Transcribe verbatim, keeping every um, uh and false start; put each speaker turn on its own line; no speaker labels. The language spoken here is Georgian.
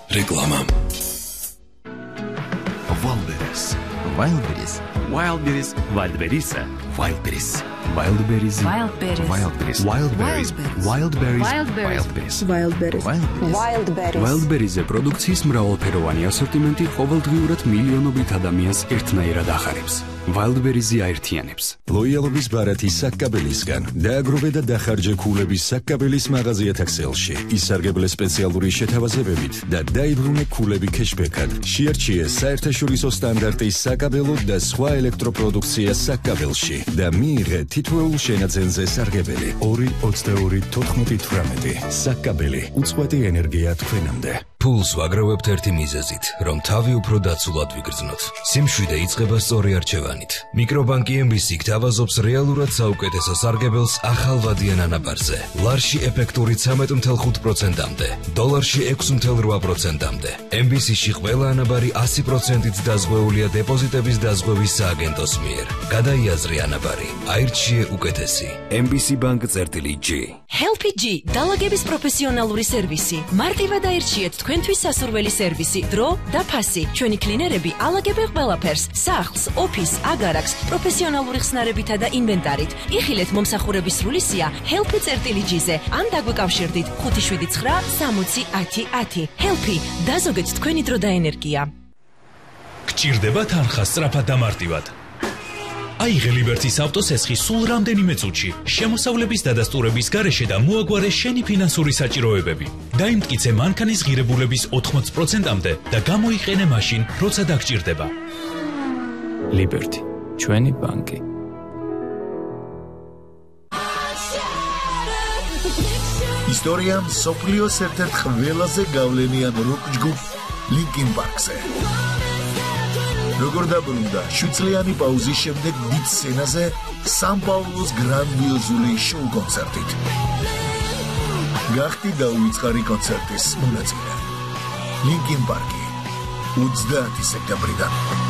რეკლამა.
Wildberries. Wildberries.
Wildberries. Wildberries.
Wildberries.
Wildberries.
Wildberries.
Wildberries. Wildberries.
Wildberries.
Wildberries.
Wildberries.
Wildberries-ზე პროდუქციის მრავალფეროვანი ასორტიმენტი ყოველდღიურად მილიონობით ადამიანს ერთნაირად ახარებს. Wildberries-ი აერთიანებს.
ლოიალობის ბარათი საკაბელისგან. დააგროვე და დახარჯე ქულების საკაბელის მაღაზიათა ქსელში. ისარგებლე სპეციალური შეთავაზებებით და დაიბრუნე ქულები ქეშბექად. შეარჩიე საერთაშორისო სტანდარტის საკაბელო და სხვა ელექტროპროდუქცია საკაბელში და მიიღე თითოეულ შენაძენზე სარგებელი. ორი ოცდაორი თოთხმეტი თვრამეტი. საკაბელი უწყვეტი ენერგია თქვენამდე.
ფულს ვაგროვებთ ერთი მიზეზით, რომ თავი უფრო დაცულად ვიგრძნოთ. სიმშვიდე იწყება სწორი არჩევანით. მიკრობანკი ემ ბი სი გთავაზობს რეალურად საუკეთესო სარგებელს ახალვადიან ანაბარზე. ლარში ეფექტური ცამეტ ათი ხუთი პროცენტამდე, დოლარში ექვსი ოცდაორი პროცენტამდე. ემ ბი სი-ში ყველა ანაბარი ასი პროცენტით დაზღვეულია დეპოზიტების დაზღვევის სააგენტოს მიერ. გადაიაზრე ანაბარი, აირჩიე უკეთესი.
ემ ბი სი Bank წერტილი G.
Helpy G, დალაგების პროფესიონალური სერვისი. მარტივად აირჩიეთ თქვენთვის სასურველი სერვისი, დრო და ფასი. ჩვენი კლინერები ალაგებენ ყველაფერს, სახლს, ოფისს, აგარაკს, პროფესიონალური ხსნარებითა და ინვენტარით. იხილეთ მომსახურების სრული სია helpy.g-ზე ან დაგვიკავშირდით ხუთი შვიდი ცხრა სამოცი ათი ათი. Helpy, დაზოგეთ თქვენი დრო და ენერგია.
გჭირდება თანხა სწრაფად და მარტივად. აიღე ლიბერტის ავტოსესხი სულ რამდენიმე წუთში. შემოსავლების დადასტურების გარეშე და მოაგვარე შენი ფინანსური საჭიროებები. დაიმტკიცე მანქანის ღირებულების ოთხმოცი პროცენტამდე და გამოიყენე მაშინ, როცა დაგჭირდება.
Liberty, ჩვენი ბანკი.
ისტორია მსოფლიოს ერთ-ერთ ყველაზე გავლენიან როკ ჯგუფ ლინკინ პარკზე. როგორ დაბრუნდა შვიდწლიანი პაუზის შემდეგ დიდ სცენაზე სან-პაულუს გრანდიოზული შოუ კონცერტით. გახდი დაუვიწყარი კონცერტის მონაწილე. ლინკინ პარკი ოცდაათი სექტემბრიდან.